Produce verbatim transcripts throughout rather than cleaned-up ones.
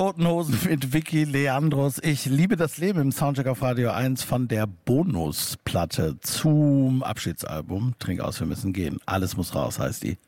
Toten Hosen mit Vicky Leandros. Ich liebe das Leben im Soundcheck auf Radio eins von der Bonusplatte zum Abschiedsalbum. Trink aus, wir müssen gehen. Alles muss raus, heißt die.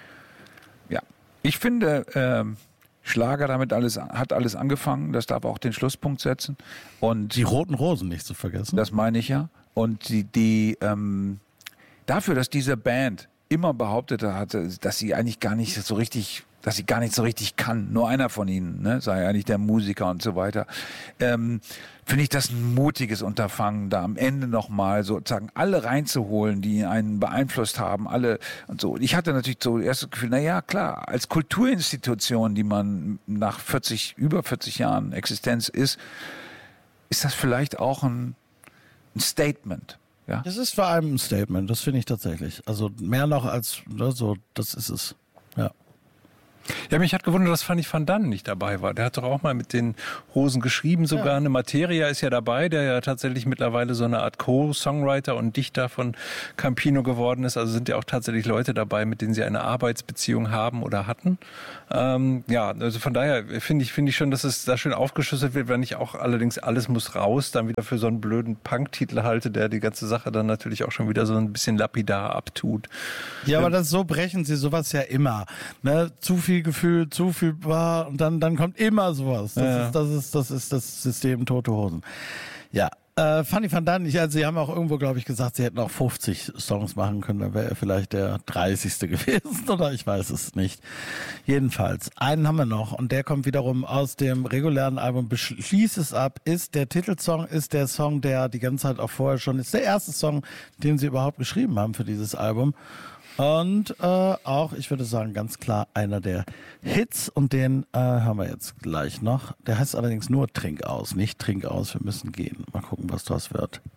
Ja, ich finde, ähm, Schlager damit alles, hat alles angefangen. Das darf auch den Schlusspunkt setzen. Und die Roten Rosen nicht zu vergessen. Das meine ich ja. Und die, die ähm, dafür, dass diese Band immer behauptet hatte, dass sie eigentlich gar nicht so richtig, dass sie gar nicht so richtig kann. Nur einer von ihnen, ne, sei eigentlich der Musiker und so weiter. Ähm, finde ich das ein mutiges Unterfangen, da am Ende nochmal sozusagen alle reinzuholen, die einen beeinflusst haben, alle und so. Ich hatte natürlich so erst das Gefühl, na ja, klar, als Kulturinstitution, die man nach vierzig, über vierzig Jahren Existenz ist, ist das vielleicht auch ein, ein Statement. Ja. Das ist vor allem ein Statement, das finde ich tatsächlich. Also mehr noch als ne, so, das ist es. Ja. Ja, mich hat gewundert, dass Fanny van Dann nicht dabei war. Der hat doch auch mal mit den Hosen geschrieben, sogar ja. Eine Materia ist ja dabei, der ja tatsächlich mittlerweile so eine Art Co-Songwriter und Dichter von Campino geworden ist. Also sind ja auch tatsächlich Leute dabei, mit denen sie eine Arbeitsbeziehung haben oder hatten. Ähm, ja, also von daher finde ich, finde ich schon, dass es da schön aufgeschlüsselt wird, wenn ich auch allerdings alles muss raus, dann wieder für so einen blöden Punk-Titel halte, der die ganze Sache dann natürlich auch schon wieder so ein bisschen lapidar abtut. Ja, aber das so brechen sie sowas ja immer. Ne? Zu viel Gefühl, zu viel war und dann, dann kommt immer sowas. Das, ja. ist, das, ist, das ist das System Tote Hosen. Ja, äh, Fanny van Dann, ich, also sie haben auch irgendwo, glaube ich, gesagt, sie hätten auch fünfzig Songs machen können, dann wäre er vielleicht der dreißigste gewesen oder ich weiß es nicht. Jedenfalls, einen haben wir noch und der kommt wiederum aus dem regulären Album Beschließ es ab, ist der Titelsong, ist der Song, der die ganze Zeit auch vorher schon ist, der erste Song, den sie überhaupt geschrieben haben für dieses Album. Und äh, auch, ich würde sagen, ganz klar einer der Hits und den äh, haben wir jetzt gleich noch. Der heißt allerdings nur Trink aus, nicht Trink aus, wir müssen gehen. Mal gucken, was das wird.